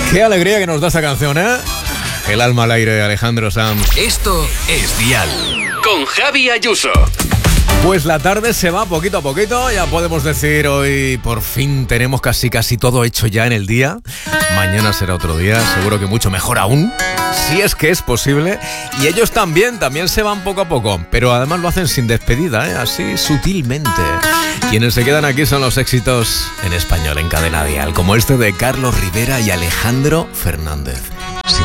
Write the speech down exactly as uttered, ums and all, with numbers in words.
Qué alegría que nos da esa canción, ¿eh? El alma al aire de Alejandro Sanz. Esto es Dial con Javi Ayuso. Pues la tarde se va poquito a poquito, ya podemos decir hoy por fin tenemos casi casi todo hecho ya en el día. Mañana será otro día, seguro que mucho mejor aún, si es que es posible. Y ellos también, también se van poco a poco, pero además lo hacen sin despedida, ¿eh? Así sutilmente. Quienes se quedan aquí son los éxitos en español en Cadena Dial, como este de Carlos Rivera y Alejandro Fernández.